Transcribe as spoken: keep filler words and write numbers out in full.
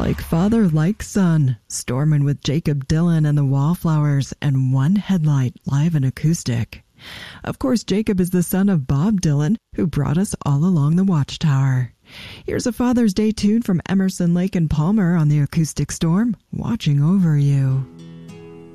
Like father, like son, storming with Jakob Dylan and the Wallflowers and One Headlight live and acoustic. Of course, Jakob is the son of Bob Dylan, who brought us all along the Watchtower. Here's a Father's Day tune from Emerson, Lake and Palmer on the acoustic storm, Watching Over You.